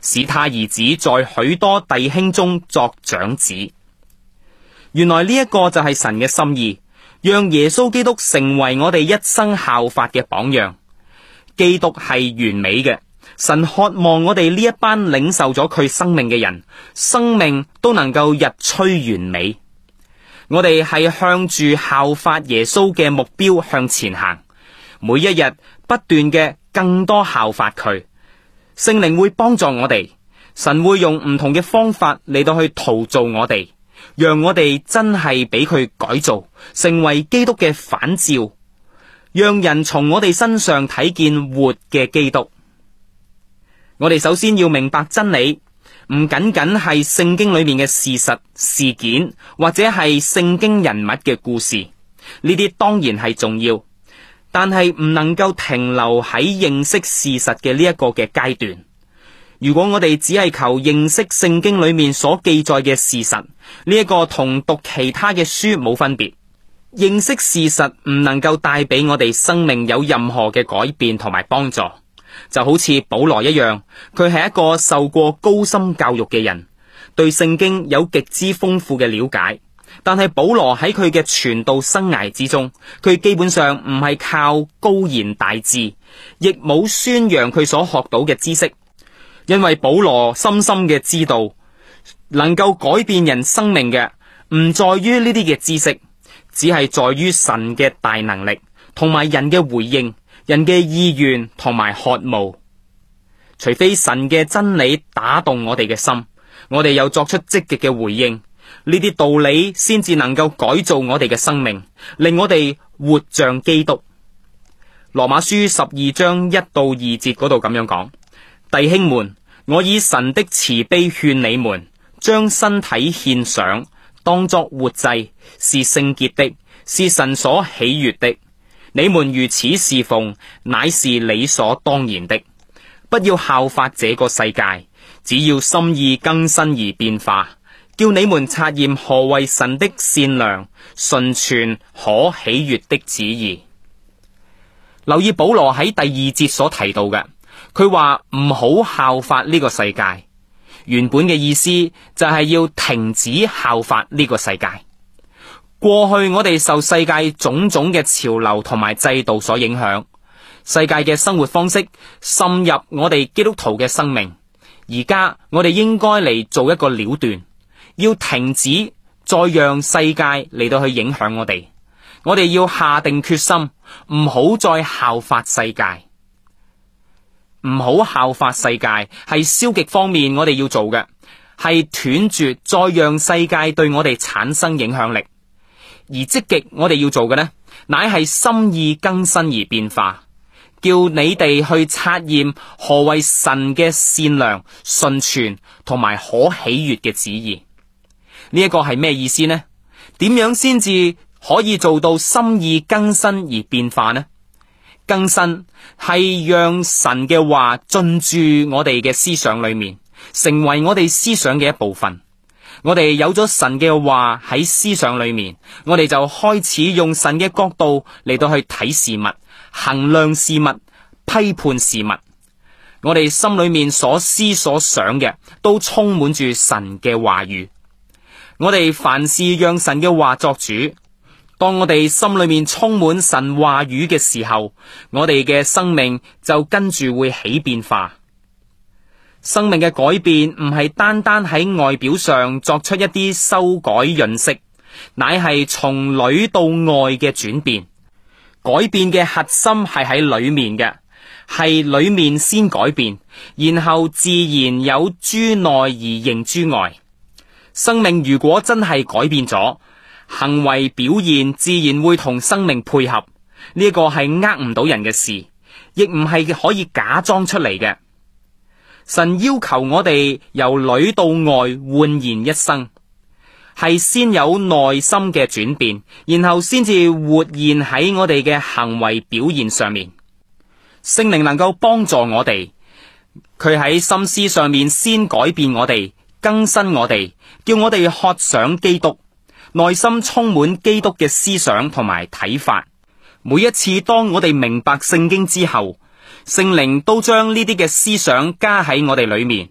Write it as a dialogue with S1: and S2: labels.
S1: 使他兒子在許多弟兄中作長子。原來呢一個就係神嘅心意，讓耶穌基督成為我哋一生效法嘅榜樣。基督係完美嘅，神渴望我哋呢一班領受咗佢生命嘅人，生命都能夠日趨完美。我哋係向住效法耶穌嘅目標向前行，每一日不斷嘅更多效法佢。聖靈會幫助我哋，神會用唔同嘅方法嚟到去陶造我哋，讓我哋真係俾佢改造，成為基督嘅反照，讓人從我哋身上睇見活嘅基督。我哋首先要明白真理，唔僅僅係聖經裏面嘅事實事件，或者係聖經人物嘅故事，呢啲當然係重要，但係唔能夠停留喺認識事實嘅呢一個嘅階段。如果我哋只係求認識聖經裏面所記載嘅事實，呢一個同讀其他嘅書冇分別。認識事實唔能夠帶俾我哋生命有任何嘅改變同埋幫助。就好似保羅一樣，佢係一個受過高深教育嘅人，對聖經有極之豐富嘅了解。但係保羅喺佢嘅傳道生涯之中，佢基本上唔係靠高言大智，亦冇宣揚佢所學到嘅知識。因為保羅深深嘅知道，能夠改變人生命嘅唔在於呢啲嘅知識，只係在於神嘅大能力同埋人嘅回應，人嘅意願同埋渴慕。除非神嘅真理打動我哋嘅心，我哋又作出積極嘅回應，呢啲道理先至能夠改造我哋嘅生命，令我哋活像基督。羅馬書12章1到2節嗰度咁樣講：弟兄們，我以神的慈悲勸你們，將身體獻上，當作活祭，是聖潔的，是神所喜悅的。你們如此侍奉，乃是理所當然的。不要效法這個世界，只要心意更新而變化，叫你們察驗何為神的善良、純全、可喜悅的旨意。留意保羅喺第2節所提到嘅，佢話唔好效法呢個世界。原本嘅意思就係要停止效法呢個世界。過去我哋受世界種種嘅潮流同埋制度所影響，世界嘅生活方式滲入我哋基督徒嘅生命。而家我哋應該嚟做一個了斷，要停止再讓世界嚟到去影響我哋。我哋要下定決心，唔好再效法世界。唔好效法世界係消極方面我哋要做嘅，係斷絕再讓世界對我哋產生影響力。而積極我哋要做嘅呢，乃係心意更新而變化，叫你哋去察驗何為神嘅善良、純全同埋可喜悅嘅旨意。呢一個係咩意思呢？點樣先至可以做到心意更新而變化呢？更新係讓神嘅話進駐我哋嘅思想裏面，成為我哋思想嘅一部分。我哋有咗神嘅話喺思想裏面，我哋就開始用神嘅角度嚟到去睇事物、衡量事物、批判事物。我哋心裏面所思所想嘅都充滿住神嘅話語。我哋凡事讓神嘅話作主。當我哋心裏面充滿神話語嘅時候，我哋嘅生命就跟住會起變化。生命嘅改變唔係單單喺外表上作出一啲修改潤色，乃係從裏到外嘅轉變。改變嘅核心係喺裏面嘅，係裏面先改變，然後自然有諸內而形諸外。生命如果真係改變咗，行為表現自然會同生命配合。呢個係呃唔到人嘅事，亦唔係可以假裝出嚟嘅。神要求我哋由裏到外煥然一生，係先有內心嘅轉變，然後先至活現喺我哋嘅行為表現上面。聖靈能夠幫助我哋，佢喺心思上面先改變我哋，更新我哋，叫我哋渴想基督，內心充滿基督嘅思想同埋睇法。每一次當我哋明白聖經之後，聖靈都將呢啲嘅思想加喺我哋裏面，